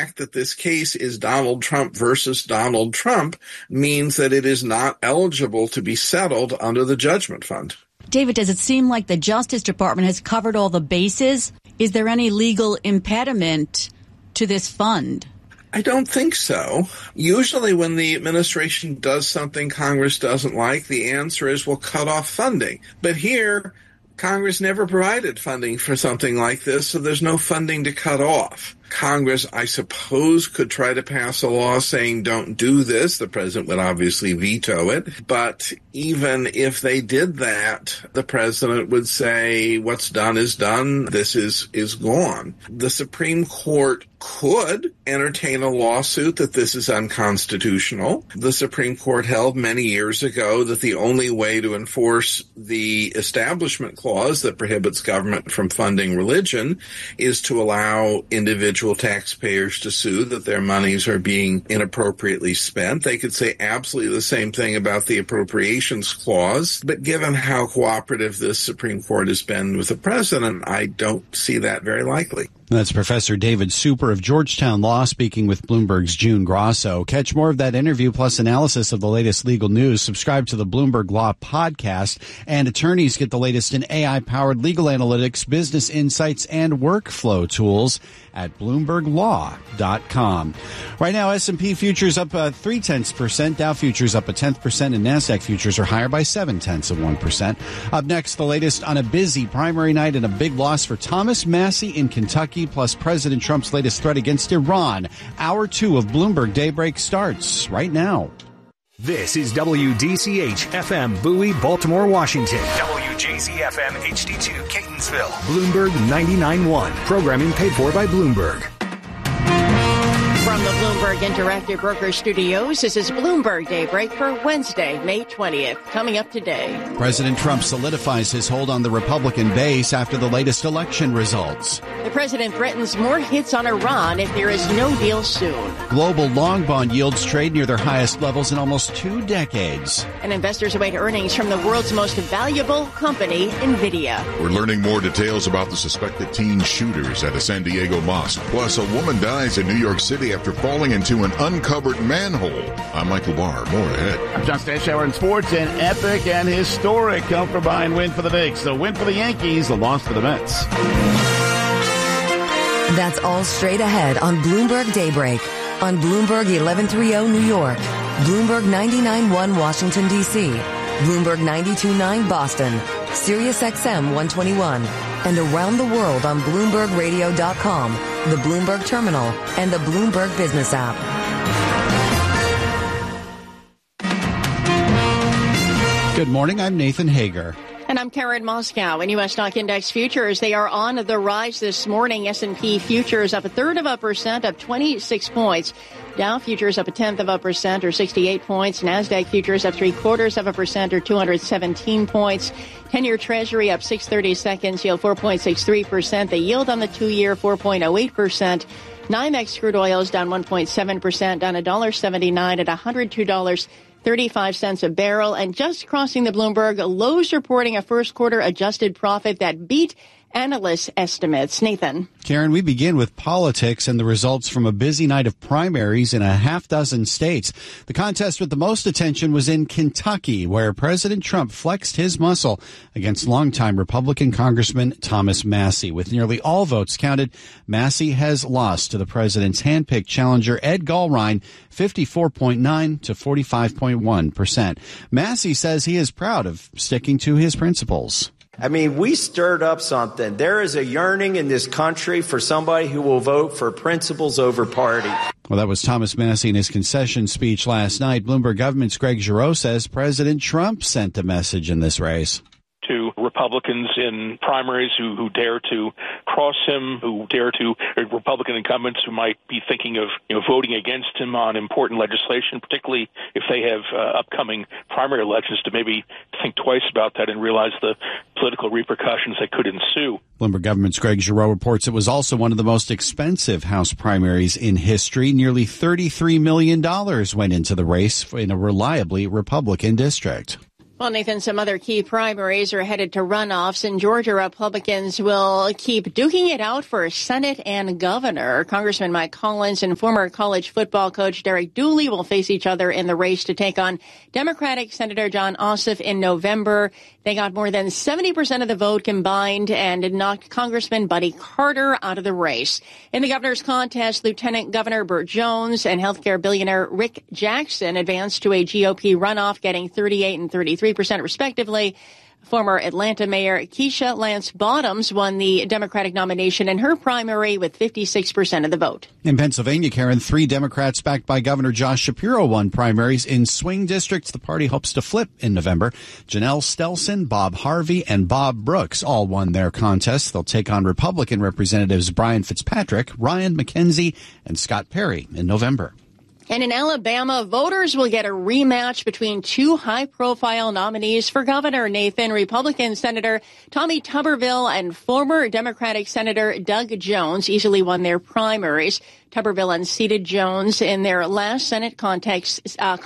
fact that this case is Donald Trump versus Donald Trump means that it is not eligible to be settled under the judgment fund. David, does it seem like the Justice Department has covered all the bases? Is there any legal impediment to this fund? I don't think so. Usually when the administration does something Congress doesn't like, the answer is we'll cut off funding. But here, Congress never provided funding for something like this, so there's no funding to cut off. Congress, I suppose, could try to pass a law saying don't do this. The president would obviously veto it. But even if they did that, the president would say what's done is done. This is gone. The Supreme Court could entertain a lawsuit that this is unconstitutional. The Supreme Court held many years ago that the only way to enforce the Establishment Clause that prohibits government from funding religion is to allow individual taxpayers to sue that their monies are being inappropriately spent. They could say absolutely the same thing about the Appropriations Clause, but given how cooperative this Supreme Court has been with the president, I don't see that very likely. That's Professor David Super of Georgetown Law speaking with Bloomberg's June Grosso. Catch more of that interview plus analysis of the latest legal news. Subscribe to the Bloomberg Law podcast, and attorneys get the latest in AI-powered legal analytics, business insights, and workflow tools at BloombergLaw.com. Right now, S&P futures up 0.3%, Dow futures up 0.1%, and NASDAQ futures are higher by 0.7%. Up next, the latest on a busy primary night and a big loss for Thomas Massie in Kentucky, plus President Trump's latest threat against Iran. Hour 2 of Bloomberg Daybreak starts right now. This is WDCH FM Bowie, Baltimore, Washington. WJZ FM HD2 Catonsville. Bloomberg 99.1. Programming paid for by Bloomberg. From the Bloomberg Interactive Broker Studios, this is Bloomberg Daybreak for Wednesday, May 20th. Coming up today. President Trump solidifies his hold on the Republican base after the latest election results. The president threatens more hits on Iran if there is no deal soon. Global long bond yields trade near their highest levels in almost 2 decades. And investors await earnings from the world's most valuable company, NVIDIA. We're learning more details about the suspected teen shooters at a San Diego mosque. Plus, a woman dies in New York City after falling into an uncovered manhole. I'm Michael Barr. More ahead. I'm John Stashower in sports. An epic and historic come-from-behind win for the Knicks. The win for the Yankees, the loss for the Mets. That's all straight ahead on Bloomberg Daybreak. On Bloomberg 1130 New York, Bloomberg 99.1 Washington, D.C., Bloomberg 92.9 Boston, Sirius XM 121, and around the world on BloombergRadio.com, the Bloomberg Terminal, and the Bloomberg Business app. Good morning, I'm Nathan Hager. And I'm Karen Moscow. In U.S. stock index futures, they are on the rise this morning. S&P futures up 1/3%, up 26 points. Dow futures up 0.1%, or 68 points. NASDAQ futures up 0.75%, or 217 points. 10-year Treasury up 6/32, yield 4.63%. The yield on the 2-year 4.08%. NYMEX crude oil is down 1.7%, down $1.79 at $102.35 a barrel. And just crossing the Bloomberg, Lowe's reporting a first quarter adjusted profit that beat analyst estimates. Nathan. Karen, we begin with politics and the results from a busy night of primaries in a half-dozen states. The contest with the most attention was in Kentucky, where President Trump flexed his muscle against longtime Republican Congressman Thomas Massie. With nearly all votes counted, Massie has lost to the president's handpicked challenger Ed Gallrein, 54.9 to 45.1%. Massie says he is proud of sticking to his principles. I mean, we stirred up something. There is a yearning in this country for somebody who will vote for principles over party. Well, that was Thomas Massie in his concession speech last night. Bloomberg Government's Greg Giroux says President Trump sent a message in this race to Republicans in primaries who dare to cross him, who dare to Republican incumbents who might be thinking of voting against him on important legislation, particularly if they have upcoming primary elections, to maybe think twice about that and realize the political repercussions that could ensue. Bloomberg Government's Greg Giroux reports it was also one of the most expensive House primaries in history. Nearly $33 million went into the race in a reliably Republican district. Well, Nathan, some other key primaries are headed to runoffs. In Georgia, Republicans will keep duking it out for Senate and governor. Congressman Mike Collins and former college football coach Derek Dooley will face each other in the race to take on Democratic Senator Jon Ossoff in November. They got more than 70% of the vote combined and knocked Congressman Buddy Carter out of the race. In the governor's contest, Lieutenant Governor Burt Jones and healthcare billionaire Rick Jackson advanced to a GOP runoff, getting 38 and 33% respectively. Former Atlanta Mayor Keisha Lance Bottoms won the Democratic nomination in her primary with 56% of the vote. In Pennsylvania, Karen, 3 Democrats backed by Governor Josh Shapiro won primaries in swing districts the party hopes to flip in November. Janelle Stelson, Bob Harvey, and Bob Brooks all won their contests. They'll take on Republican Representatives Brian Fitzpatrick, Ryan McKenzie, and Scott Perry in November. And in Alabama, voters will get a rematch between 2 high-profile nominees for governor. Nathan, Republican Senator Tommy Tuberville and former Democratic Senator Doug Jones easily won their primaries. Tuberville unseated Jones in their last Senate contest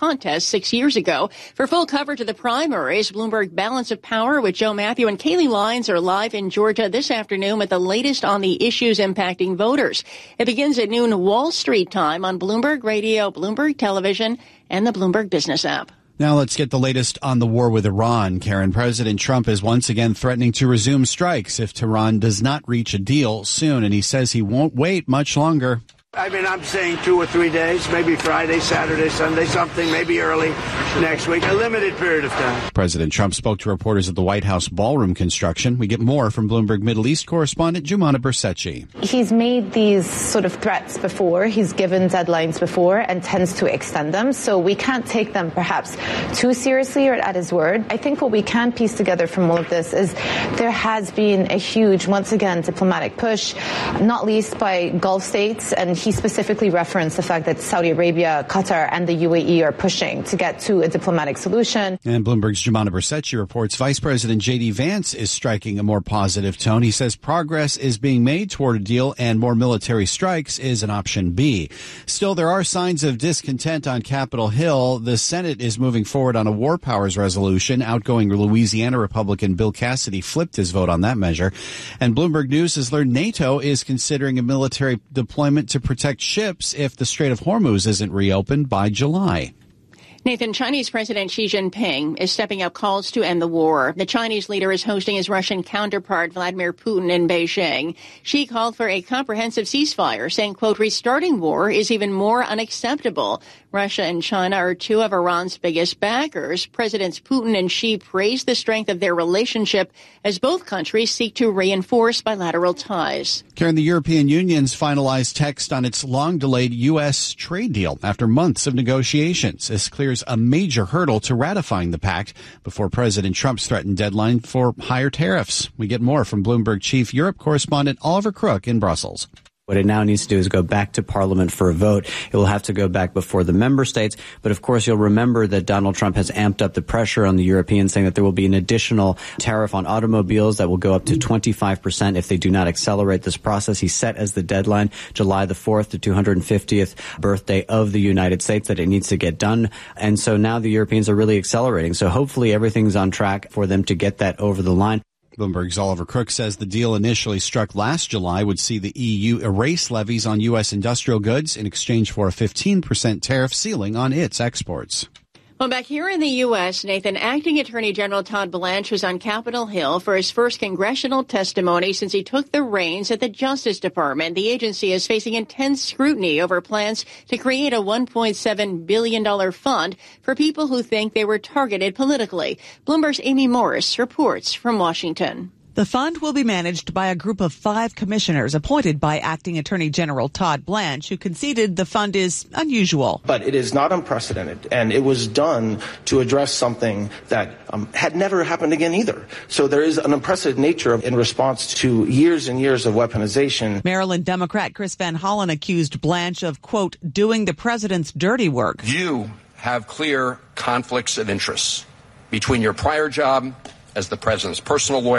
6 years ago. For full coverage of the primaries, Bloomberg Balance of Power with Joe Matthew and Kaylee Lyons are live in Georgia this afternoon with the latest on the issues impacting voters. It begins at noon Wall Street time on Bloomberg Radio, Bloomberg Television, and the Bloomberg Business app. Now let's get the latest on the war with Iran. Karen, President Trump is once again threatening to resume strikes if Tehran does not reach a deal soon, and he says he won't wait much longer. I mean, I'm saying 2 or 3 days, maybe Friday, Saturday, Sunday, something, maybe early next week, a limited period of time. President Trump spoke to reporters at the White House ballroom construction. We get more from Bloomberg Middle East correspondent Jumana Bersetchi. He's made these sort of threats before. He's given deadlines before and tends to extend them. So we can't take them perhaps too seriously or at his word. I think what we can piece together from all of this is there has been a huge, once again, diplomatic push, not least by Gulf states, and he specifically referenced the fact that Saudi Arabia, Qatar, and the UAE are pushing to get to a diplomatic solution. And Bloomberg's Jumana Bersetchi reports Vice President J.D. Vance is striking a more positive tone. He says progress is being made toward a deal and more military strikes is an option B. Still, there are signs of discontent on Capitol Hill. The Senate is moving forward on a war powers resolution. Outgoing Louisiana Republican Bill Cassidy flipped his vote on that measure. And Bloomberg News has learned NATO is considering a military deployment to protect ships if the Strait of Hormuz isn't reopened by July. Nathan, Chinese President Xi Jinping is stepping up calls to end the war. The Chinese leader is hosting his Russian counterpart, Vladimir Putin, in Beijing. Xi called for a comprehensive ceasefire, saying, quote, restarting war is even more unacceptable. Russia and China are 2 of Iran's biggest backers. Presidents Putin and Xi praised the strength of their relationship as both countries seek to reinforce bilateral ties. Karen, the European Union's finalized text on its long-delayed U.S. trade deal after months of negotiations. This clears a major hurdle to ratifying the pact before President Trump's threatened deadline for higher tariffs. We get more from Bloomberg Chief Europe correspondent Oliver Crook in Brussels. What it now needs to do is go back to Parliament for a vote. It will have to go back before the member states. But of course, you'll remember that Donald Trump has amped up the pressure on the Europeans, saying that there will be an additional tariff on automobiles that will go up to 25% if they do not accelerate this process. He set as the deadline July the 4th, the 250th birthday of the United States, that it needs to get done. And so now the Europeans are really accelerating. So hopefully everything's on track for them to get that over the line. Bloomberg's Oliver Crook says the deal initially struck last July would see the EU erase levies on U.S. industrial goods in exchange for a 15% tariff ceiling on its exports. Well, back here in the U.S., Nathan, Acting Attorney General Todd Blanche was on Capitol Hill for his first congressional testimony since he took the reins at the Justice Department. The agency is facing intense scrutiny over plans to create a $1.7 billion fund for people who think they were targeted politically. Bloomberg's Amy Morris reports from Washington. The fund will be managed by a group of 5 commissioners appointed by Acting Attorney General Todd Blanche, who conceded the fund is unusual. But it is not unprecedented, and it was done to address something that had never happened again either. So there is an unprecedented nature in response to years and years of weaponization. Maryland Democrat Chris Van Hollen accused Blanche of, quote, doing the president's dirty work. You have clear conflicts of interest between your prior job as the president's personal lawyer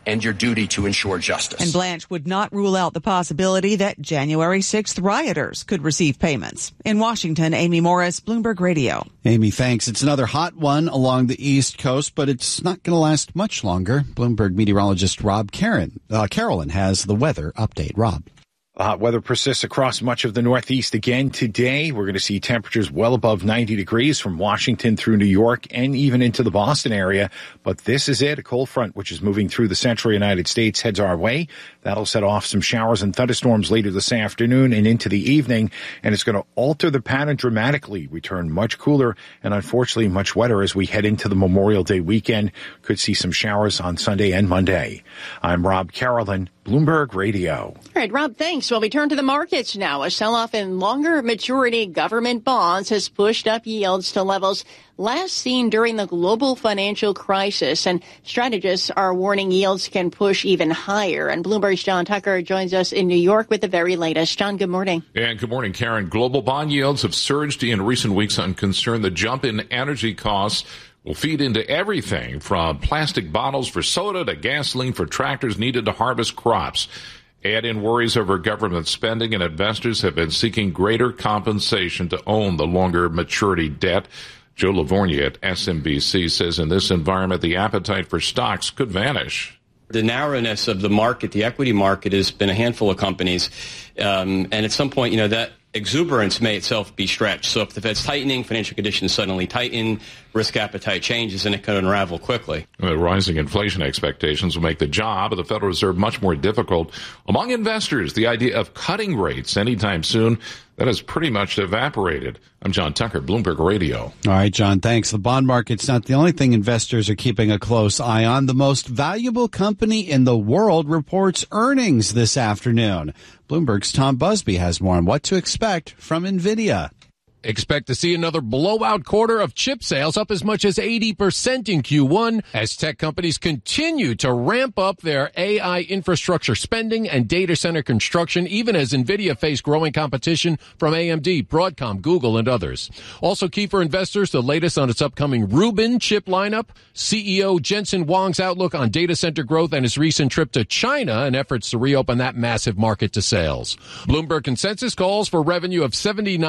and your duty to ensure justice. And Blanche would not rule out the possibility that January 6th rioters could receive payments. In Washington, Amy Morris, Bloomberg Radio. Amy, thanks. It's another hot one along the East Coast, but it's not going to last much longer. Bloomberg meteorologist Rob Carolyn has the weather update. Rob. Hot weather persists across much of the Northeast again today. We're going to see temperatures well above 90 degrees from Washington through New York and even into the Boston area. But this is it. A cold front, which is moving through the central United States, heads our way. That'll set off some showers and thunderstorms later this afternoon and into the evening. And it's going to alter the pattern dramatically. We turn much cooler and unfortunately much wetter as we head into the Memorial Day weekend. Could see some showers on Sunday and Monday. I'm Rob Carolyn, Bloomberg Radio. All right, Rob, thanks. Well, we turn to the markets now. A sell-off in longer maturity government bonds has pushed up yields to levels last seen during the global financial crisis, and strategists are warning yields can push even higher. And Bloomberg's John Tucker joins us in New York with the very latest. John, good morning. And good morning, Karen. Global bond yields have surged in recent weeks on concern the jump in energy costs will feed into everything from plastic bottles for soda to gasoline for tractors needed to harvest crops. Add in worries over government spending, and investors have been seeking greater compensation to own the longer maturity debt. Joe Lavorgna at SMBC says in this environment, the appetite for stocks could vanish. The narrowness of the market, the equity market, has been a handful of companies. And at some point, that exuberance may itself be stretched. So if the Fed's tightening, financial conditions suddenly tighten, risk appetite changes, and it can unravel quickly. Rising inflation expectations will make the job of the Federal Reserve much more difficult. Among investors, the idea of cutting rates anytime soon, that has pretty much evaporated. I'm John Tucker, Bloomberg Radio. All right, John, thanks. The bond market's not the only thing investors are keeping a close eye on. The most valuable company in the world reports earnings this afternoon. Bloomberg's Tom Busby has more on what to expect from NVIDIA. Expect to see another blowout quarter of chip sales, up as much as 80% in Q1 as tech companies continue to ramp up their AI infrastructure spending and data center construction, even as NVIDIA faced growing competition from AMD, Broadcom, Google, and others. Also key for investors, the latest on its upcoming Rubin chip lineup, CEO Jensen Huang's outlook on data center growth, and his recent trip to China and efforts to reopen that massive market to sales. Bloomberg consensus calls for revenue of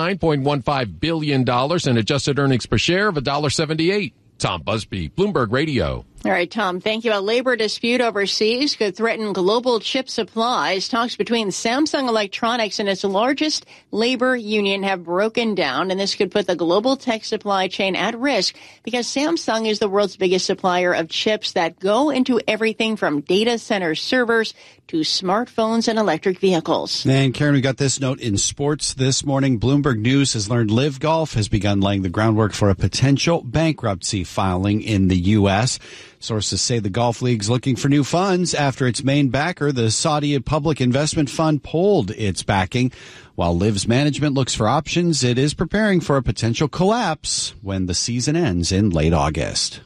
$79.15 billion and adjusted earnings per share of $1.78. Tom Busby, Bloomberg Radio. All right, Tom, thank you. A labor dispute overseas could threaten global chip supplies. Talks between Samsung Electronics and its largest labor union have broken down, and this could put the global tech supply chain at risk because Samsung is the world's biggest supplier of chips that go into everything from data center servers to smartphones and electric vehicles. And Karen, we got this note in sports this morning. Bloomberg News has learned Live Golf has begun laying the groundwork for a potential bankruptcy filing in the U.S. Sources say the golf league's looking for new funds after its main backer, the Saudi Public Investment Fund, pulled its backing. While Liv's management looks for options, it is preparing for a potential collapse when the season ends in late August.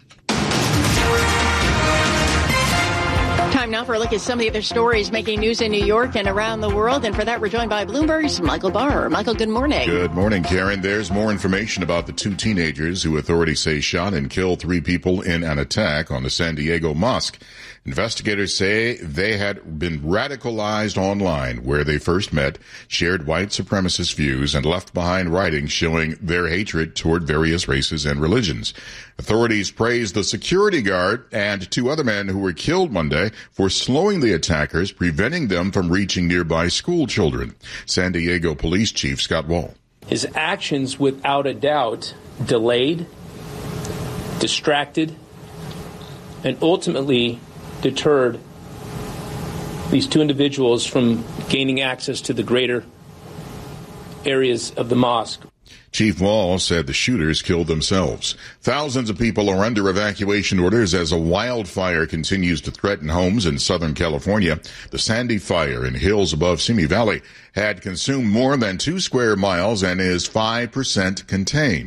Time now for a look at some of the other stories making news in New York and around the world. And for that, we're joined by Bloomberg's Michael Barr. Michael, good morning. Good morning, Karen. There's more information about the two teenagers who authorities say shot and killed 3 people in an attack on the San Diego mosque. Investigators say they had been radicalized online where they first met, shared white supremacist views, and left behind writings showing their hatred toward various races and religions. Authorities praised the security guard and 2 other men who were killed Monday for slowing the attackers, preventing them from reaching nearby school children. San Diego Police Chief Scott Wall. His actions, without a doubt, delayed, distracted, and ultimately deterred these 2 individuals from gaining access to the greater areas of the mosque. Chief Wall said the shooters killed themselves. Thousands of people are under evacuation orders as a wildfire continues to threaten homes in Southern California. The Sandy Fire in hills above Simi Valley had consumed more than 2 square miles and is 5% contained.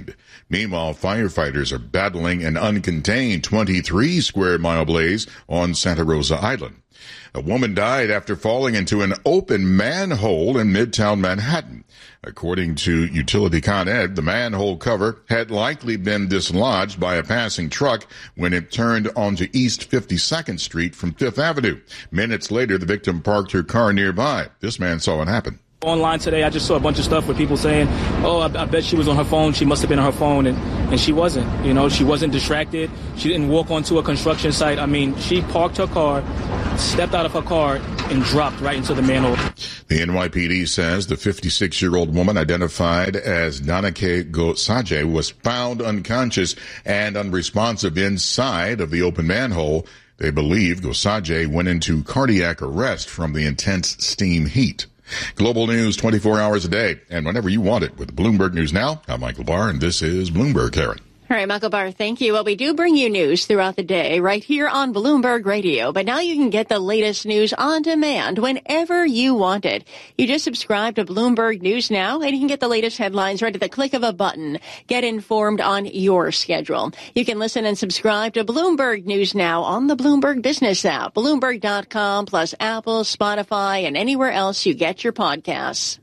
Meanwhile, firefighters are battling an uncontained 23 square mile blaze on Santa Rosa Island. A woman died after falling into an open manhole in Midtown Manhattan. According to Utility Con Ed, the manhole cover had likely been dislodged by a passing truck when it turned onto East 52nd Street from Fifth Avenue. Minutes later, the victim parked her car nearby. This man saw it happen. Online today, I just saw a bunch of stuff with people saying, oh, I bet she was on her phone. She must have been on her phone. And she wasn't. You know, she wasn't distracted. She didn't walk onto a construction site. I mean, she parked her car, stepped out of her car, and dropped right into the manhole. The NYPD says the 56-year-old woman identified as Danake Gosaje was found unconscious and unresponsive inside of the open manhole. They believe Gosaje went into cardiac arrest from the intense steam heat. Global news 24 hours a day and whenever you want it with Bloomberg News Now. I'm Michael Barr, and this is Bloomberg, Karen. All right, Michael Barr, thank you. Well, we do bring you news throughout the day right here on Bloomberg Radio, but now you can get the latest news on demand whenever you want it. You just subscribe to Bloomberg News Now, and you can get the latest headlines right at the click of a button. Get informed on your schedule. You can listen and subscribe to Bloomberg News Now on the Bloomberg Business app, Bloomberg.com, plus Apple, Spotify, and anywhere else you get your podcasts.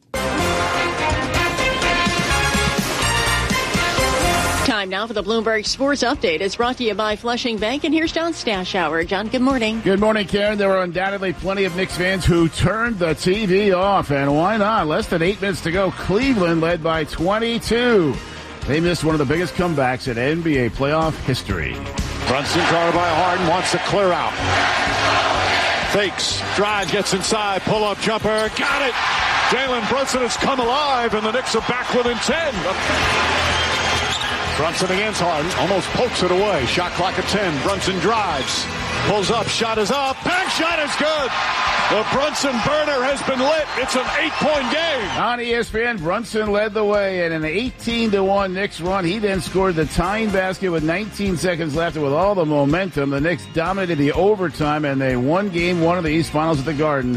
Time now for the Bloomberg Sports Update. It's brought to you by Flushing Bank, and here's John Stashower. John, good morning. Good morning, Karen. There were undoubtedly plenty of Knicks fans who turned the TV off, and why not? Less than 8 minutes to go. Cleveland led by 22. They missed one of the biggest comebacks in NBA playoff history. Brunson guarded by Harden, wants to clear out. Fakes, drive, gets inside, pull-up jumper, got it! Jalen Brunson has come alive, and the Knicks are back within 10. Brunson against Harden, almost pokes it away. Shot clock at 10. Brunson drives, pulls up, shot is up, bank shot is good. The Brunson burner has been lit. It's an 8-point game. On ESPN, Brunson led the way in an 18-1 Knicks run. He then scored the tying basket with 19 seconds left, and with all the momentum, the Knicks dominated the overtime, and they won Game 1 of the East Finals at the Garden,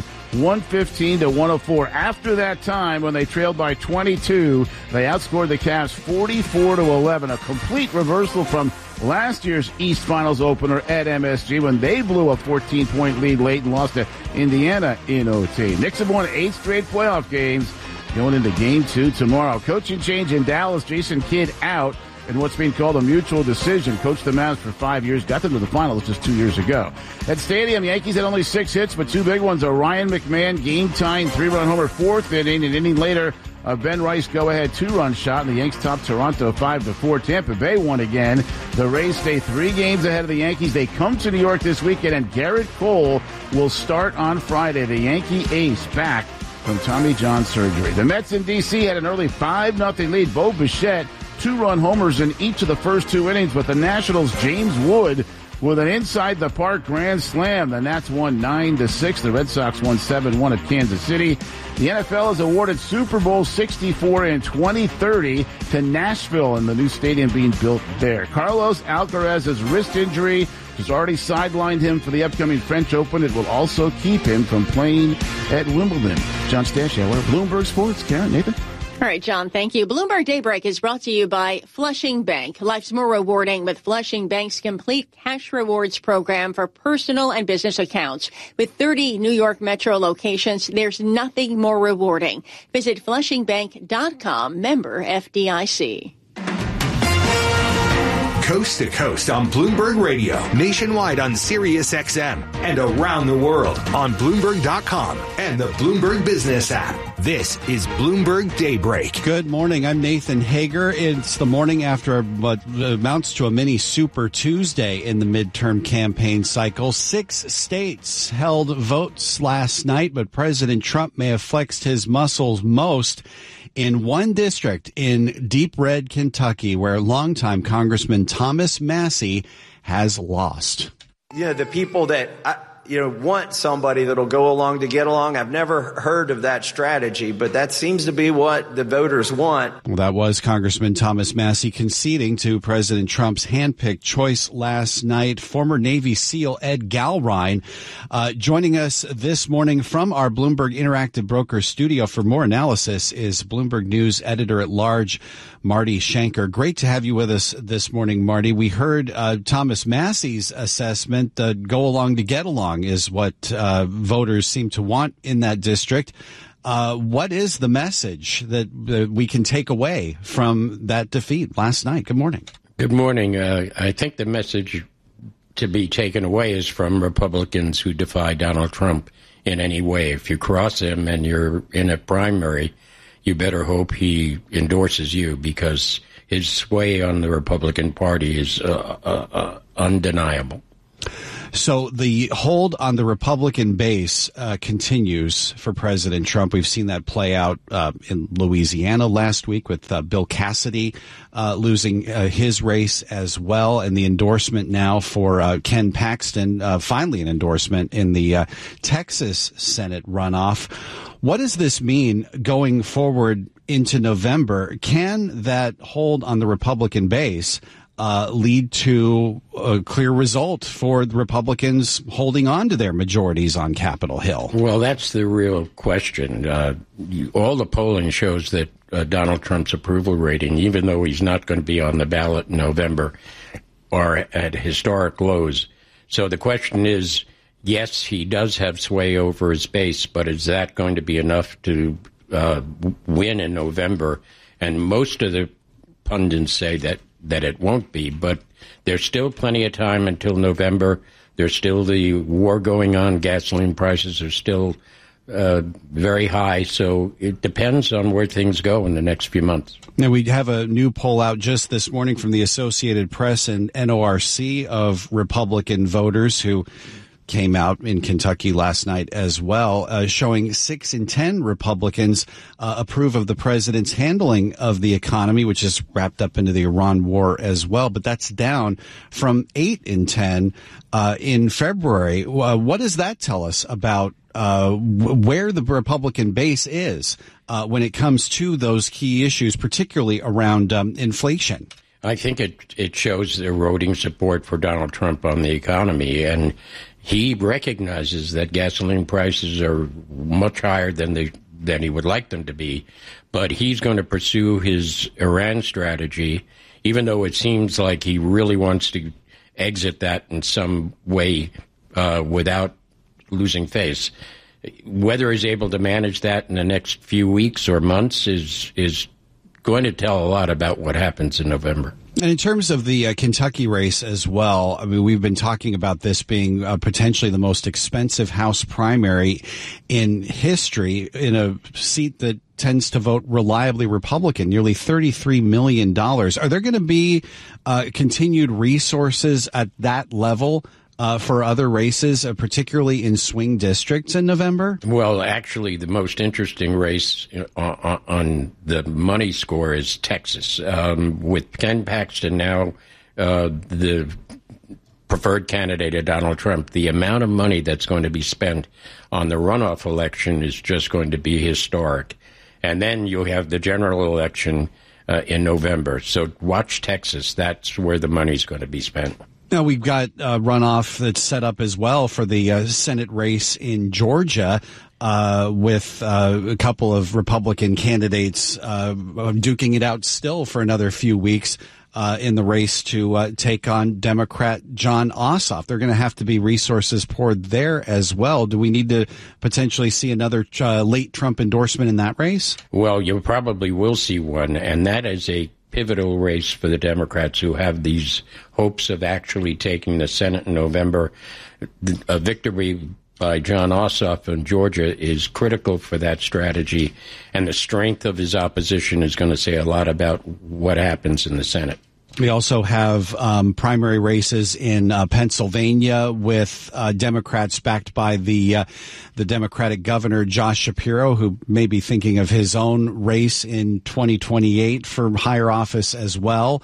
115-104. After that time, when they trailed by 22, they outscored the Cavs 44-11, a complete reversal from last year's East Finals opener at MSG when they blew a 14-point lead late and lost to Indiana in OT. Knicks have won 8 straight playoff games going into Game 2 tomorrow. Coaching change in Dallas, Jason Kidd out in what's being called a mutual decision. Coached the Mavs for 5 years, got them to the finals just 2 years ago. At Stadium, Yankees had only 6 hits, but 2 big ones. A Ryan McMahon game-tying 3-run homer 4th inning, an inning later, a Ben Rice go-ahead 2-run shot, and the Yanks topped Toronto 5-4. Tampa Bay won again. The Rays stay 3 games ahead of the Yankees. They come to New York this weekend, and Garrett Cole will start on Friday. The Yankee ace back from Tommy John surgery. The Mets in D.C. had an early 5-0 lead. Bo Bichette 2-run homers in each of the first 2 innings, but the Nationals' James Wood with an inside-the-park grand slam. The Nats won 9-6. The Red Sox won 7-1 at Kansas City. The NFL has awarded Super Bowl 64 in 2030 to Nashville and the new stadium being built there. Carlos Alcaraz's wrist injury has already sidelined him for the upcoming French Open. It will also keep him from playing at Wimbledon. John Stashower, Bloomberg Sports. Karen, Nathan? All right, John, thank you. Bloomberg Daybreak is brought to you by Flushing Bank. Life's more rewarding with Flushing Bank's complete cash rewards program for personal and business accounts. With 30 New York Metro locations, there's nothing more rewarding. Visit FlushingBank.com, member FDIC. Coast to coast on Bloomberg Radio, nationwide on Sirius XM, and around the world on Bloomberg.com and the Bloomberg Business app. This is Bloomberg Daybreak. Good morning. I'm Nathan Hager. It's the morning after what amounts to a mini Super Tuesday in the midterm campaign cycle. 6 states held votes last night, but President Trump may have flexed his muscles most in one district in deep red Kentucky, where longtime Congressman Thomas Massie has lost. You know, the people that want somebody that'll go along to get along. I've never heard of that strategy, but that seems to be what the voters want. Well, that was Congressman Thomas Massie conceding to President Trump's handpicked choice last night. Former Navy SEAL Ed Galrine joining us this morning from our Bloomberg Interactive Broker studio for more analysis is Bloomberg News editor-at-large Marty Schenker. Great to have you with us this morning, Marty. We heard Thomas Massie's assessment. Go along to get along is what voters seem to want in that district. What is the message that we can take away from that defeat last night? Good morning. Good morning. I think the message to be taken away is from Republicans who defy Donald Trump in any way. If you cross him and you're in a primary, you better hope he endorses you, because his sway on the Republican Party is undeniable. So the hold on the Republican base continues for President Trump. We've seen that play out in Louisiana last week with Bill Cassidy losing his race as well, and the endorsement now for Ken Paxton, finally an endorsement in the Texas Senate runoff. What does this mean going forward into November? Can that hold on the Republican base lead to a clear result for the Republicans holding on to their majorities on Capitol Hill? Well, that's the real question. All the polling shows that Donald Trump's approval rating, even though he's not going to be on the ballot in November, are at historic lows. So the question is, yes, he does have sway over his base, but is that going to be enough to win in November? And most of the pundits say that it won't be, but there's still plenty of time until November. There's still the war going on. Gasoline prices are still very high, so it depends on where things go in the next few months. Now, we have a new poll out just this morning from the Associated Press and NORC of Republican voters who came out in Kentucky last night as well, showing 6 in 10 Republicans approve of the president's handling of the economy, which is wrapped up into the Iran war as well. But that's down from 8 in 10 in February. What does that tell us about where the Republican base is when it comes to those key issues, particularly around inflation? I think it shows eroding support for Donald Trump on the economy, and he recognizes that gasoline prices are much higher than he would like them to be, but he's going to pursue his Iran strategy, even though it seems like he really wants to exit that in some way without losing face. Whether he's able to manage that in the next few weeks or months is going to tell a lot about what happens in November. And in terms of the Kentucky race as well, I mean, we've been talking about this being potentially the most expensive House primary in history, in a seat that tends to vote reliably Republican, nearly $33 million. Are there going to be continued resources at that level for other races, particularly in swing districts in November? Well, actually, the most interesting race on the money score is Texas. With Ken Paxton now the preferred candidate of Donald Trump, the amount of money that's going to be spent on the runoff election is just going to be historic. And then you'll have the general election in November. So watch Texas. That's where the money's going to be spent. Now, we've got a runoff that's set up as well for the Senate race in Georgia with a couple of Republican candidates duking it out still for another few weeks in the race to take on Democrat Jon Ossoff. There are going to have to be resources poured there as well. Do we need to potentially see another late Trump endorsement in that race? Well, you probably will see one, and that is a pivotal race for the Democrats who have these hopes of actually taking the Senate in November. A victory by Jon Ossoff in Georgia is critical for that strategy, and the strength of his opposition is going to say a lot about what happens in the Senate. We also have primary races in Pennsylvania with Democrats backed by the Democratic governor, Josh Shapiro, who may be thinking of his own race in 2028 for higher office as well.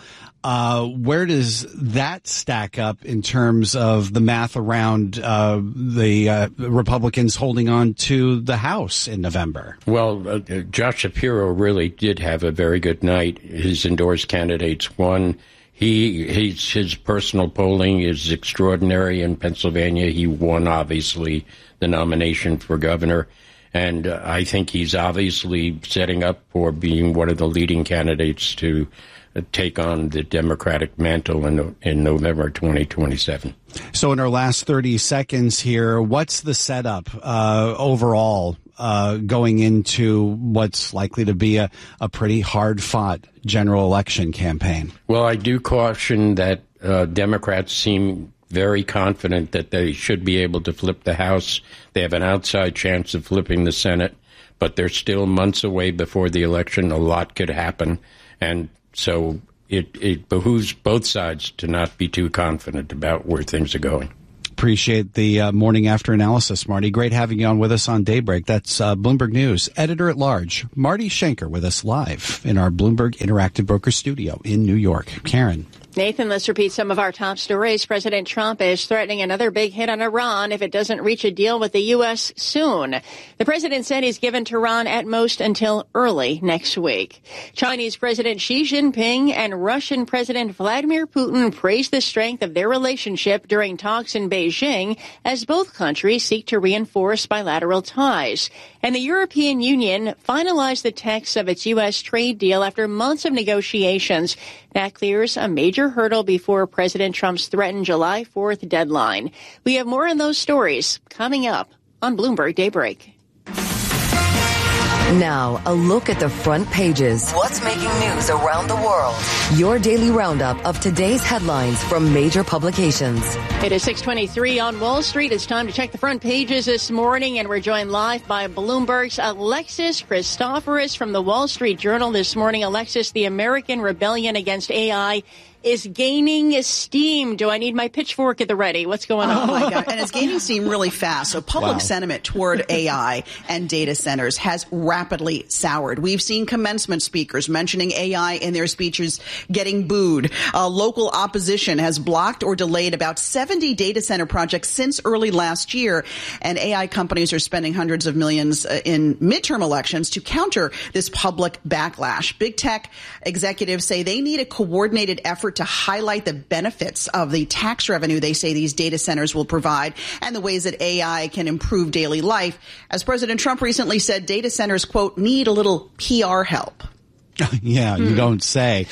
Where does that stack up in terms of the math around the Republicans holding on to the House in November? Well, Josh Shapiro really did have a very good night. His endorsed candidates won. His personal polling is extraordinary in Pennsylvania. He won, obviously, the nomination for governor. And I think he's obviously setting up for being one of the leading candidates to take on the Democratic mantle in November 2027. So in our last 30 seconds here, what's the setup overall going into what's likely to be a pretty hard-fought general election campaign? Well, I do caution that Democrats seem very confident that they should be able to flip the House. They have an outside chance of flipping the Senate, but they're still months away before the election. A lot could happen, and so it behooves both sides to not be too confident about where things are going. Appreciate the morning after analysis, Marty. Great having you on with us on Daybreak. That's Bloomberg News editor-at-large, Marty Schenker, with us live in our Bloomberg Interactive Broker studio in New York. Karen. Nathan, let's repeat some of our top stories. President Trump is threatening another big hit on Iran if it doesn't reach a deal with the U.S. soon. The president said he's given Tehran at most until early next week. Chinese President Xi Jinping and Russian President Vladimir Putin praised the strength of their relationship during talks in Beijing as both countries seek to reinforce bilateral ties. And the European Union finalized the text of its U.S. trade deal after months of negotiations. That clears a major hurdle before President Trump's threatened July 4th deadline. We have more on those stories coming up on Bloomberg Daybreak. Now, a look at the front pages. What's making news around the world? Your daily roundup of today's headlines from major publications. It is 6:23 on Wall Street. It's time to check the front pages this morning, and we're joined live by Bloomberg's Alexis Christoforous from the Wall Street Journal this morning. Alexis, the American rebellion against AI is gaining steam. Do I need my pitchfork at the ready? What's going on? Oh, my God. And it's gaining steam really fast. So public sentiment toward AI and data centers has rapidly soured. We've seen commencement speakers mentioning AI in their speeches getting booed. Local opposition has blocked or delayed about 70 data center projects since early last year. And AI companies are spending hundreds of millions in midterm elections to counter this public backlash. Big tech executives say they need a coordinated effort to highlight the benefits of the tax revenue they say these data centers will provide and the ways that AI can improve daily life. As President Trump recently said, data centers, quote, need a little PR help. Yeah, you don't say.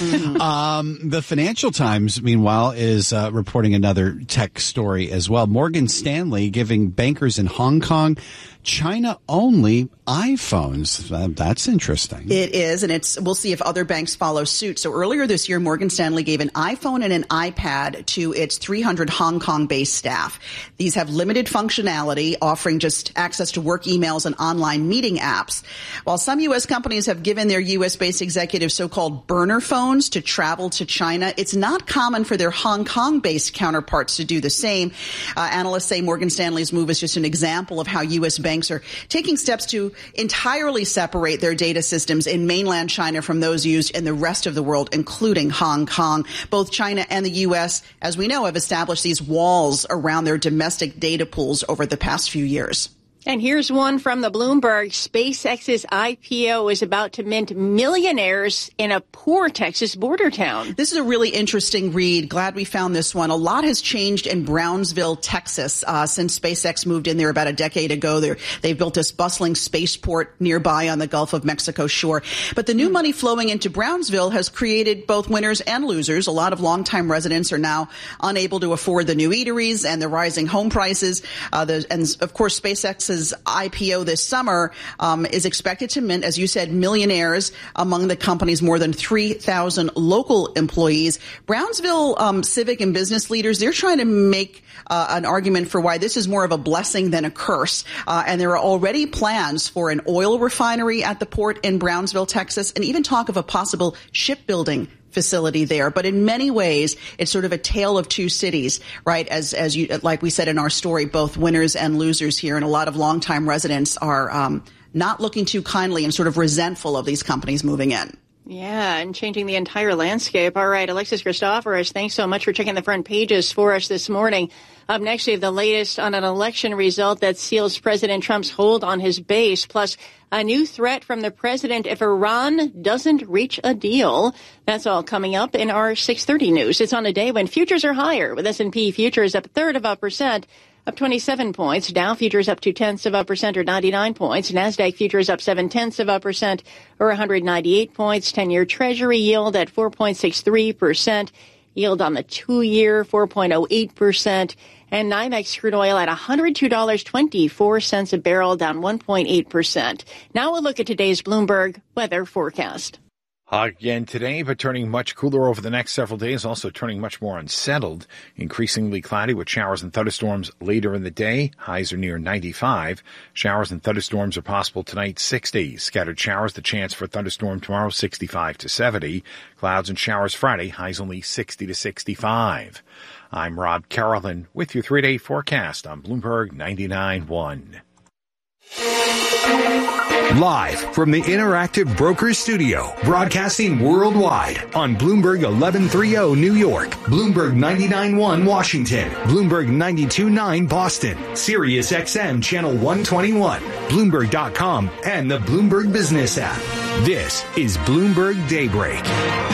The Financial Times, meanwhile, is reporting another tech story as well. Morgan Stanley giving bankers in Hong Kong China-only iPhones. That's interesting. It is, and we'll see if other banks follow suit. So earlier this year, Morgan Stanley gave an iPhone and an iPad to its 300 Hong Kong-based staff. These have limited functionality, offering just access to work emails and online meeting apps. While some U.S. companies have given their U.S.-based executives so-called burner phones to travel to China, it's not common for their Hong Kong-based counterparts to do the same. Analysts say Morgan Stanley's move is just an example of how U.S. banks are taking steps to entirely separate their data systems in mainland China from those used in the rest of the world, including Hong Kong. Both China and the U.S., as we know, have established these walls around their domestic data pools over the past few years. And here's one from the Bloomberg. SpaceX's IPO is about to mint millionaires in a poor Texas border town. This is a really interesting read. Glad we found this one. A lot has changed in Brownsville, Texas, since SpaceX moved in there about a decade ago. They've built this bustling spaceport nearby on the Gulf of Mexico shore. But the new money flowing into Brownsville has created both winners and losers. A lot of longtime residents are now unable to afford the new eateries and the rising home prices. And of course, SpaceX's IPO this summer is expected to mint, as you said, millionaires among the company's more than 3,000 local employees. Brownsville civic and business leaders, they're trying to make an argument for why this is more of a blessing than a curse. And there are already plans for an oil refinery at the port in Brownsville, Texas, and even talk of a possible shipbuilding facility there. But in many ways, it's sort of a tale of two cities, right? As you, like we said in our story, both winners and losers here. And a lot of longtime residents are not looking too kindly and sort of resentful of these companies moving in. Yeah, and changing the entire landscape. All right, Alexis Christoforous, thanks so much for checking the front pages for us this morning. Up next, we have the latest on an election result that seals President Trump's hold on his base, plus a new threat from the president if Iran doesn't reach a deal. That's all coming up in our 6:30 news. It's on a day when futures are higher, with S&P futures up 0.33%. Up 27 points. Dow futures up 0.2% or 99 points. NASDAQ futures up 0.7% or 198 points. 10-year Treasury yield at 4.63%. Yield on the 2-year, 4.08%. And NYMEX crude oil at $102.24 a barrel, down 1.8%. Now we'll look at today's Bloomberg weather forecast. Hot again today, but turning much cooler over the next several days, also turning much more unsettled. Increasingly cloudy with showers and thunderstorms later in the day. Highs are near 95. Showers and thunderstorms are possible tonight, 60. Scattered showers, the chance for a thunderstorm tomorrow, 65 to 70. Clouds and showers Friday, highs only 60 to 65. I'm Rob Carolyn with your 3-day forecast on Bloomberg 99.1. Live from the Interactive Brokers Studio, broadcasting worldwide on Bloomberg 1130 New York, Bloomberg 99.1 Washington, Bloomberg 92.9 Boston, Sirius XM Channel 121, Bloomberg.com, and the Bloomberg Business app. This is Bloomberg Daybreak.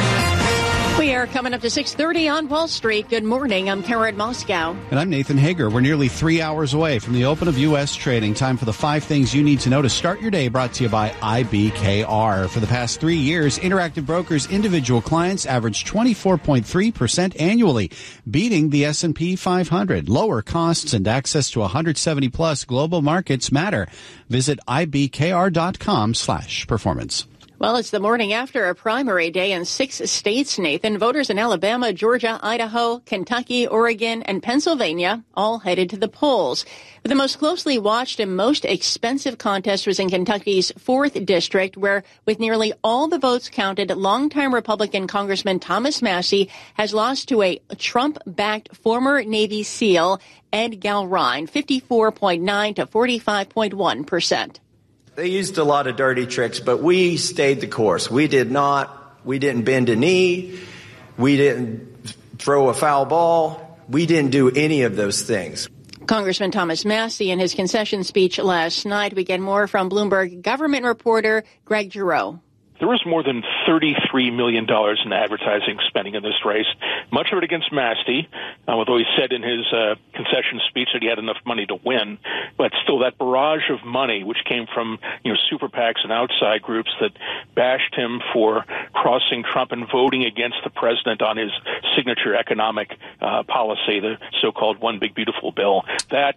We are coming up to 6:30 on Wall Street. Good morning. I'm Karen Moscow. And I'm Nathan Hager. We're nearly 3 hours away from the open of U.S. trading. Time for the 5 things you need to know to start your day, brought to you by IBKR. For the past 3 years, Interactive Brokers individual clients averaged 24.3% annually, beating the S&P 500. Lower costs and access to 170-plus global markets matter. Visit ibkr.com/performance. Well, it's the morning after a primary day in 6 states, Nathan. Voters in Alabama, Georgia, Idaho, Kentucky, Oregon, and Pennsylvania all headed to the polls. But the most closely watched and most expensive contest was in Kentucky's 4th District, where, with nearly all the votes counted, longtime Republican Congressman Thomas Massie has lost to a Trump-backed former Navy SEAL, Ed Galrine, 54.9 to 45.1%. They used a lot of dirty tricks, but we stayed the course. We didn't bend a knee. We didn't throw a foul ball. We didn't do any of those things. Congressman Thomas Massie in his concession speech last night. We get more from Bloomberg government reporter Greg Giroux. There was more than $33 million in advertising spending in this race, much of it against Massie, although he said in his concession speech that he had enough money to win. But still, that barrage of money, which came from super PACs and outside groups that bashed him for crossing Trump and voting against the president on his signature economic policy, the so-called One Big Beautiful Bill, that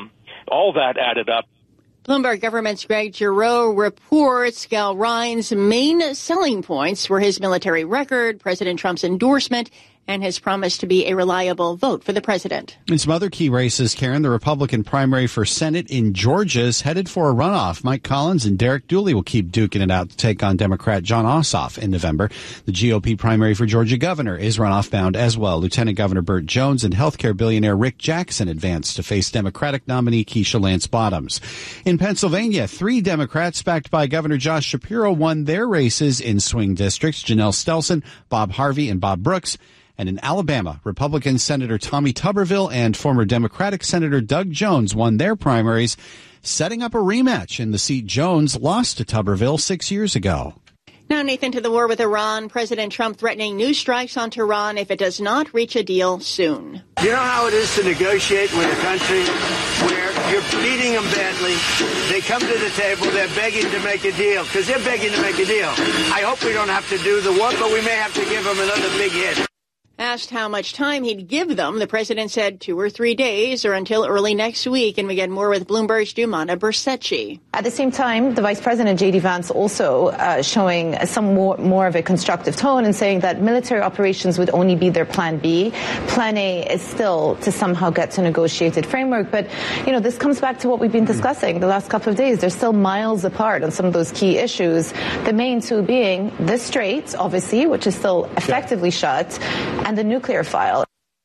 all that added up. Bloomberg Government's Greg Giroux reports Galrine's main selling points were his military record, President Trump's endorsement, and his promise to be a reliable vote for the president. In some other key races, Karen, the Republican primary for Senate in Georgia is headed for a runoff. Mike Collins and Derek Dooley will keep duking it out to take on Democrat Jon Ossoff in November. The GOP primary for Georgia governor is runoff bound as well. Lieutenant Governor Burt Jones and healthcare billionaire Rick Jackson advance to face Democratic nominee Keisha Lance Bottoms. In Pennsylvania, 3 Democrats backed by Governor Josh Shapiro won their races in swing districts. Janelle Stelson, Bob Harvey, and Bob Brooks. And in Alabama, Republican Senator Tommy Tuberville and former Democratic Senator Doug Jones won their primaries, setting up a rematch in the seat Jones lost to Tuberville 6 years ago. Now, Nathan, to the war with Iran. President Trump threatening new strikes on Tehran if it does not reach a deal soon. You know how it is to negotiate with a country where you're beating them badly. They come to the table, they're begging to make a deal, because they're begging to make a deal. I hope we don't have to do the work, but we may have to give them another big hit. Asked how much time he'd give them, the president said 2 or 3 days or until early next week. And we get more with Bloomberg's Jumana Bersecci. At the same time, the Vice President, J.D. Vance, also showing some more of a constructive tone and saying that military operations would only be their plan B. Plan A is still to somehow get to a negotiated framework. But, this comes back to what we've been discussing the last couple of days. They're still miles apart on some of those key issues, the main 2 being the Strait, obviously, which is still effectively shut, and the nuclear file.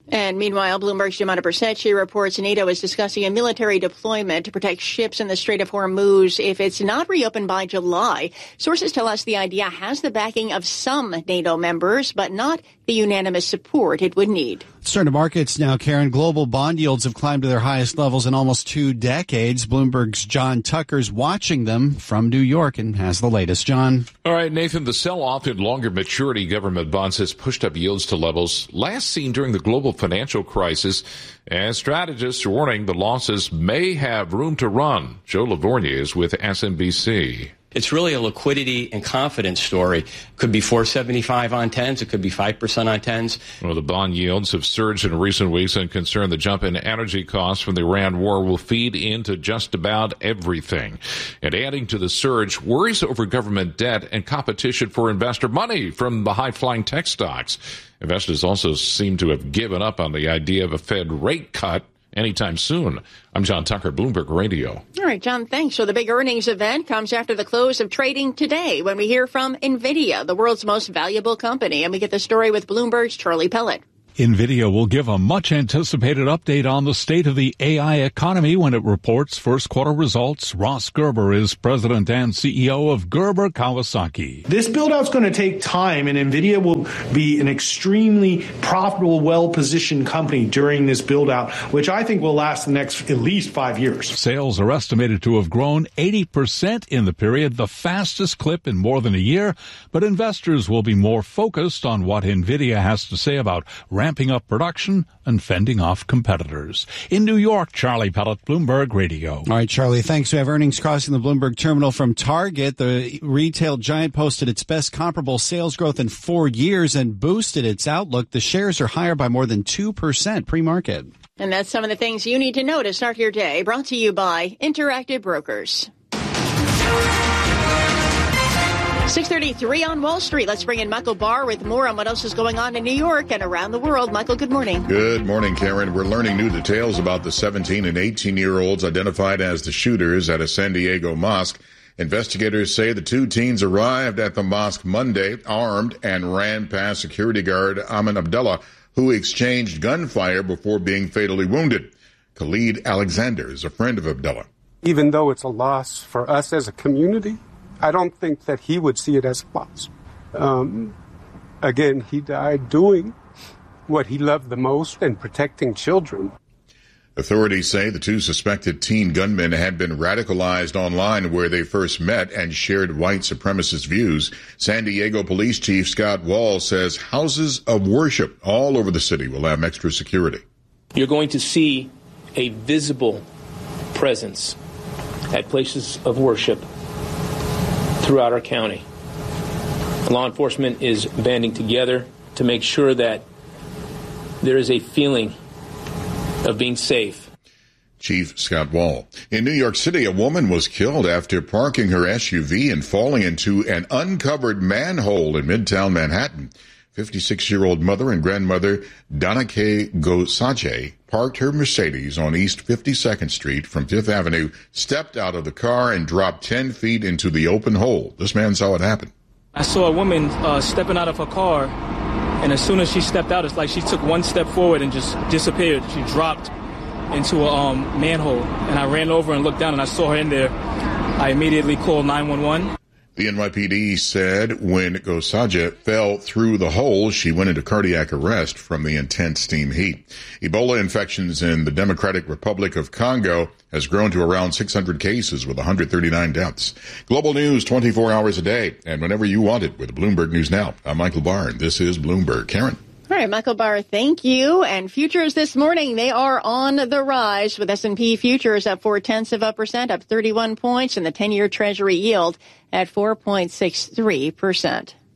And meanwhile, Bloomberg's Jemima Persechi reports NATO is discussing a military deployment to protect ships in the Strait of Hormuz if it's not reopened by July. Sources tell us the idea has the backing of some NATO members, but not the unanimous support it would need. Let's turn to markets now, Karen. Global bond yields have climbed to their highest levels in almost 2 decades. Bloomberg's John Tucker's watching them from New York and has the latest. John. All right, Nathan, the sell-off in longer maturity government bonds has pushed up yields to levels last seen during the global financial crisis, and strategists are warning the losses may have room to run. Joe Lavorgny is with SMBC. It's really a liquidity and confidence story. Could be 4.75 on 10s. It could be 5% on 10s. Well, the bond yields have surged in recent weeks and concern the jump in energy costs from the Iran war will feed into just about everything. And adding to the surge, worries over government debt and competition for investor money from the high-flying tech stocks. Investors also seem to have given up on the idea of a Fed rate cut anytime soon. I'm John Tucker, Bloomberg Radio. All right, John, thanks. So the big earnings event comes after the close of trading today when we hear from NVIDIA, the world's most valuable company. And we get the story with Bloomberg's Charlie Pellet. NVIDIA will give a much-anticipated update on the state of the AI economy when it reports first-quarter results. Ross Gerber is president and CEO of Gerber Kawasaki. This build-out's going to take time, and NVIDIA will be an extremely profitable, well-positioned company during this build-out, which I think will last the next at least 5 years. Sales are estimated to have grown 80% in the period, the fastest clip in more than a year, but investors will be more focused on what NVIDIA has to say about ramping up production and fending off competitors. In New York, Charlie Pellet, Bloomberg Radio. All right, Charlie, thanks. We have earnings crossing the Bloomberg terminal from Target. The retail giant posted its best comparable sales growth in 4 years and boosted its outlook. The shares are higher by more than 2% pre-market. And that's some of the things you need to know to start your day. Brought to you by Interactive Brokers. 6:33 on Wall Street. Let's bring in Michael Barr with more on what else is going on in New York and around the world. Michael, good morning. Good morning, Karen. We're learning new details about the 17 and 18-year-olds identified as the shooters at a San Diego mosque. Investigators say the 2 teens arrived at the mosque Monday armed and ran past security guard Amin Abdullah, who exchanged gunfire before being fatally wounded. Khalid Alexander is a friend of Abdullah. Even though it's a loss for us as a community, I don't think that he would see it as a loss. Again, he died doing what he loved the most and protecting children. Authorities say the 2 suspected teen gunmen had been radicalized online where they first met and shared white supremacist views. San Diego Police Chief Scott Wall says houses of worship all over the city will have extra security. You're going to see a visible presence at places of worship throughout our county. Law enforcement is banding together to make sure that there is a feeling of being safe. Chief Scott Wall. In New York City, a woman was killed after parking her SUV and falling into an uncovered manhole in Midtown Manhattan. 56-year-old mother and grandmother Danake Gosache parked her Mercedes on East 52nd Street from 5th Avenue, stepped out of the car, and dropped 10 feet into the open hole. This man saw it happen. I saw a woman stepping out of her car, and as soon as she stepped out, it's like she took one step forward and just disappeared. She dropped into a manhole, and I ran over and looked down, and I saw her in there. I immediately called 911. The NYPD said when Gosaja fell through the hole, she went into cardiac arrest from the intense steam heat. Ebola infections in the Democratic Republic of Congo has grown to around 600 cases with 139 deaths. Global news 24 hours a day and whenever you want it with Bloomberg News Now. I'm Michael Barr, and this is Bloomberg. Karen. All right, Michael Barr, thank you. And futures this morning, they are on the rise with S&P futures up 0.4%, up 31 points, and the 10-year Treasury yield at 4.63%.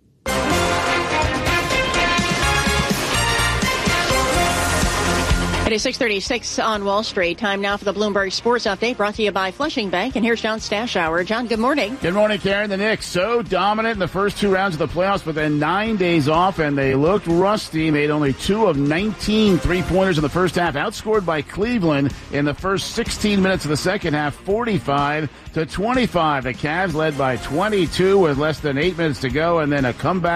It is 6:36 on Wall Street. Time now for the Bloomberg Sports Update, brought to you by Flushing Bank. And here's John Stashower. John, good morning. Good morning, Karen. The Knicks so dominant in the first 2 rounds of the playoffs, but then 9 days off, and they looked rusty. Made only 2 of 19 three-pointers in the first half. Outscored by Cleveland in the first 16 minutes of the second half, 45-25. The Cavs led by 22 with less than 8 minutes to go, and then a comeback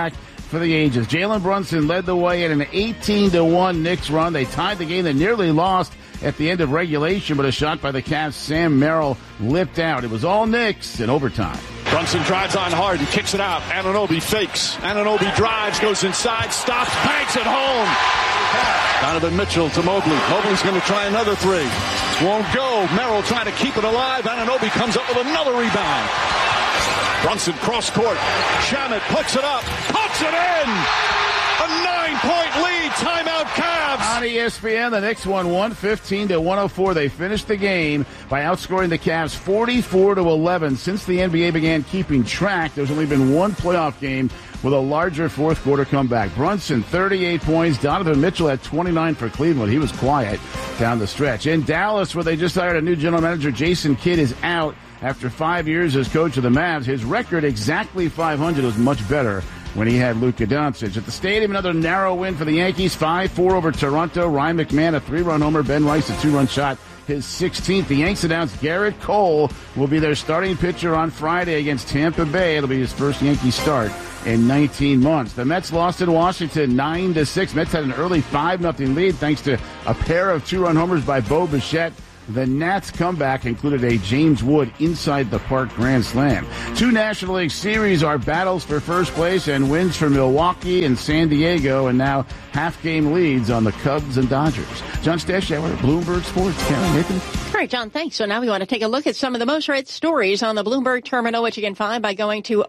for the ages. Jalen Brunson led the way in an 18-1 Knicks run. They tied the game. They nearly lost at the end of regulation, but a shot by the Cavs, Sam Merrill, lipped out. It was all Knicks in overtime. Brunson drives on hard and kicks it out. Anunoby fakes. Anunoby drives, goes inside, stops, banks it home. Donovan Mitchell to Mobley. Mobley's going to try another three. Won't go. Merrill trying to keep it alive. Anunoby comes up with another rebound. Brunson cross court. Shamet puts it up. Puts it in. A 9-point lead. Timeout Cavs. On ESPN, the Knicks won 115-104. They finished the game by outscoring the Cavs 44-11. Since the NBA began keeping track, there's only been one playoff game with a larger fourth quarter comeback. Brunson, 38 points. Donovan Mitchell had 29 for Cleveland. He was quiet down the stretch. In Dallas, where they just hired a new general manager, Jason Kidd is out after 5 years as coach of the Mavs. His record, exactly 500, was much better when he had Luka Doncic. At the stadium, another narrow win for the Yankees, 5-4 over Toronto. Ryan McMahon, a 3-run homer. Ben Rice, a 2-run shot, his 16th. The Yanks announced Garrett Cole will be their starting pitcher on Friday against Tampa Bay. It'll be his first Yankee start in 19 months. The Mets lost in Washington 9-6. Mets had an early 5-0 lead thanks to a pair of 2-run homers by Bo Bichette. The Nats' comeback included a James Wood inside-the-park grand slam. Two National League series are battles for first place and wins for Milwaukee and San Diego, and now half-game leads on the Cubs and Dodgers. John Stashauer, Bloomberg Sports. Karen, Nathan. All right, John, thanks. So now we want to take a look at some of the most read stories on the Bloomberg terminal, which you can find by going to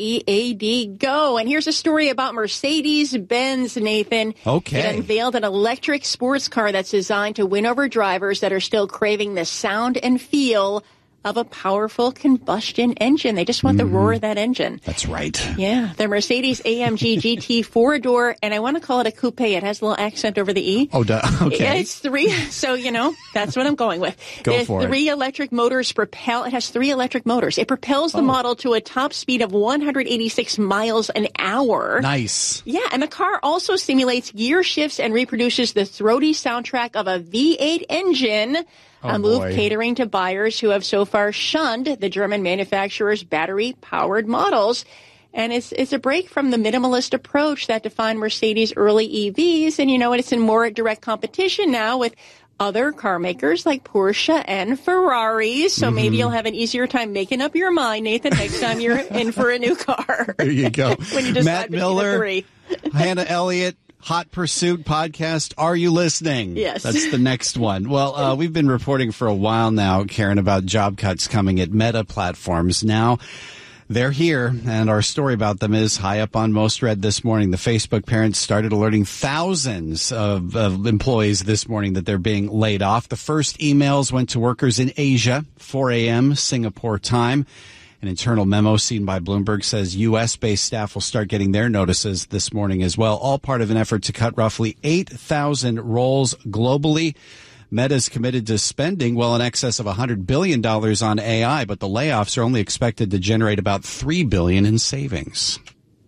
READ Go. And here's a story about Mercedes-Benz, Nathan. Okay. It unveiled an electric sports car that's designed to win over drivers that are still craving the sound and feel of a powerful combustion engine. They just want the roar of that engine. That's right. Yeah. The Mercedes-AMG GT 4-door, and I want to call it a coupe. It has a little accent over the E. Oh, okay. It's three. So, that's what I'm going with. Go for it. It has 3 electric motors. It propels the model to a top speed of 186 miles an hour. Nice. Yeah. And the car also simulates gear shifts and reproduces the throaty soundtrack of a V8 engine. A move catering to buyers who have so far shunned the German manufacturer's battery-powered models. And it's a break from the minimalist approach that defined Mercedes' early EVs. And it's in more direct competition now with other car makers like Porsche and Ferrari. So maybe you'll have an easier time making up your mind, Nathan, next time you're in for a new car. There you go. When you decide Matt Miller, between the 3. Hannah Elliott. Hot Pursuit podcast. Are you listening? Yes. That's the next one. Well, we've been reporting for a while now, Karen, about job cuts coming at Meta platforms. Now they're here, and our story about them is high up on Most Read this morning. The Facebook parents started alerting thousands of employees this morning that they're being laid off. The first emails went to workers in Asia, 4 a.m. Singapore time. An internal memo seen by Bloomberg says U.S.-based staff will start getting their notices this morning as well, all part of an effort to cut roughly 8,000 roles globally. Meta's committed to spending well in excess of $100 billion on AI, but the layoffs are only expected to generate about $3 billion in savings.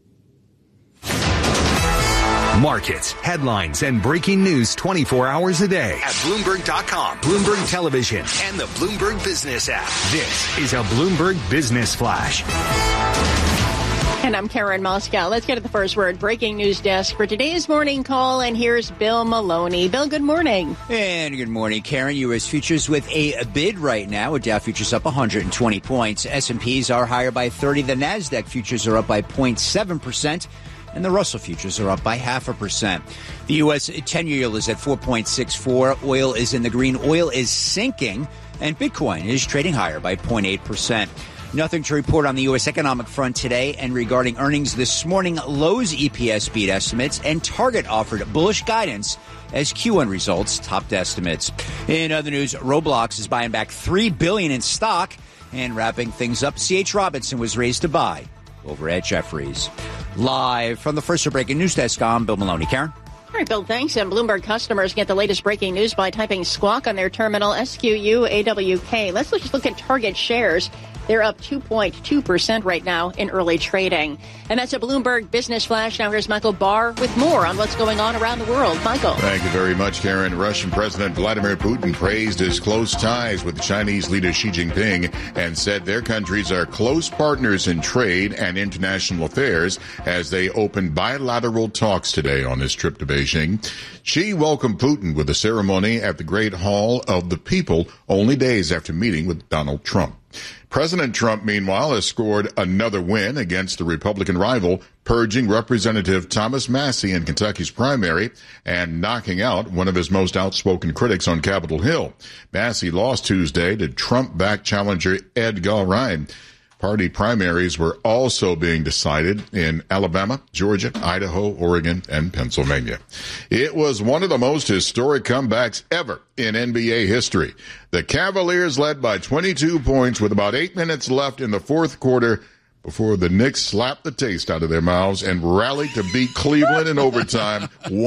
Markets, headlines, and breaking news 24 hours a day at Bloomberg.com, Bloomberg Television, and the Bloomberg Business app. This is a Bloomberg Business Flash. And I'm Karen Moscow. Let's get to the first word. Breaking news desk for today's morning call. And here's Bill Maloney. Bill, good morning. And good morning, Karen. U.S. futures with a bid right now. With Dow futures up 120 points. S&Ps are higher by 30. The NASDAQ futures are up by 0.7%. And the Russell futures are up by 0.5%. The U.S. 10-year yield is at 4.64. Oil is in the green. Oil is sinking. And Bitcoin is trading higher by 0.8%. Nothing to report on the U.S. economic front today. And regarding earnings this morning, Lowe's EPS beat estimates and Target offered bullish guidance as Q1 results topped estimates. In other news, Roblox is buying back $3 billion in stock. And wrapping things up, C.H. Robinson was raised to buy over at Jefferies. Live from the First Breaking News Desk, I'm Bill Maloney. Karen? All right, Bill, thanks. And Bloomberg customers get the latest breaking news by typing Squawk on their terminal, SQUAWK. Let's just look at Target shares. They're up 2.2% right now in early trading. And that's a Bloomberg Business Flash. Now here's Michael Barr with more on what's going on around the world. Michael. Thank you very much, Karen. Russian President Vladimir Putin praised his close ties with Chinese leader Xi Jinping and said their countries are close partners in trade and international affairs as they open bilateral talks today on his trip to Beijing. Xi welcomed Putin with a ceremony at the Great Hall of the People only days after meeting with Donald Trump. President Trump, meanwhile, has scored another win against the Republican rival, purging Representative Thomas Massie in Kentucky's primary and knocking out one of his most outspoken critics on Capitol Hill. Massie lost Tuesday to Trump-backed challenger Ed Gilride. Party primaries were also being decided in Alabama, Georgia, Idaho, Oregon, and Pennsylvania. It was one of the most historic comebacks ever in NBA history. The Cavaliers led by 22 points with about 8 minutes left in the fourth quarter before the Knicks slapped the taste out of their mouths and rallied to beat Cleveland in overtime,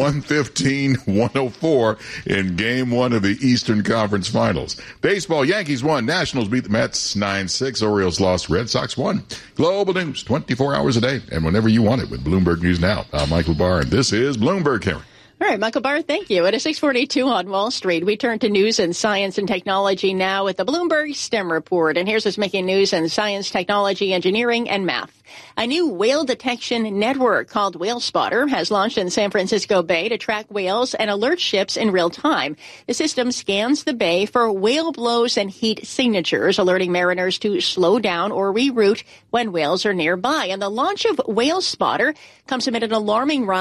115-104 in Game 1 of the Eastern Conference Finals. Baseball, Yankees won. Nationals beat the Mets 9-6. Orioles lost. Red Sox won. Global news, 24 hours a day, and whenever you want it with Bloomberg News Now. I'm Michael Barr, and this is Bloomberg, Karen. All right, Michael Barr, thank you. At 6:42 on Wall Street, we turn to news and science and technology now with the Bloomberg STEM report. And here's what's making news in science, technology, engineering, and math. A new whale detection network called Whale Spotter has launched in San Francisco Bay to track whales and alert ships in real time. The system scans the bay for whale blows and heat signatures, alerting mariners to slow down or reroute when whales are nearby. And the launch of Whale Spotter comes amid an alarming rise